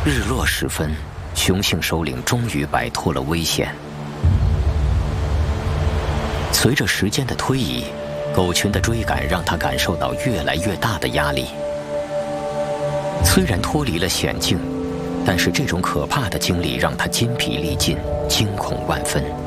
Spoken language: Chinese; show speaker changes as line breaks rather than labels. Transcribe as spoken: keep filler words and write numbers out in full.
日落时分，雄性首领终于摆脱了危险。随着时间的推移，狗群的追赶让他感受到越来越大的压力。虽然脱离了险境，但是这种可怕的经历让他筋疲力尽，惊恐万分。